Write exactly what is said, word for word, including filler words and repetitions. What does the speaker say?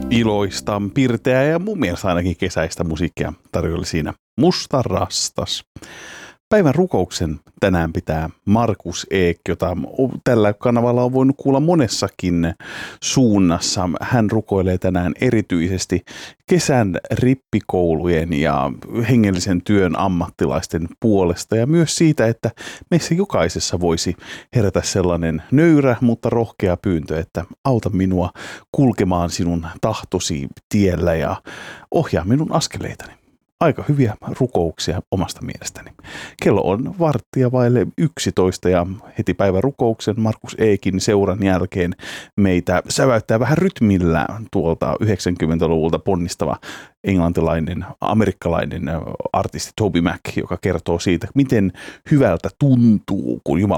Iloista, pirteää ja mun mielestä ainakin kesäistä musiikkia tarjoili siinä Musta rastas. Päivän rukouksen tänään pitää Markus Ek, jota tällä kanavalla on voinut kuulla monessakin suunnassa. Hän rukoilee tänään erityisesti kesän rippikoulujen ja hengellisen työn ammattilaisten puolesta ja myös siitä, että meissä jokaisessa voisi herätä sellainen nöyrä, mutta rohkea pyyntö, että auta minua kulkemaan sinun tahtosi tiellä ja ohjaa minun askeleitani. Aika hyviä rukouksia omasta mielestäni. Kello on varttia vaille yksitoista ja heti päivän rukouksen Markus Ekin seuran jälkeen meitä säväyttää vähän rytmillä tuolta yhdeksänkymmentäluvulta ponnistava englantilainen, amerikkalainen artisti Toby Mac, joka kertoo siitä, miten hyvältä tuntuu, kun Jumala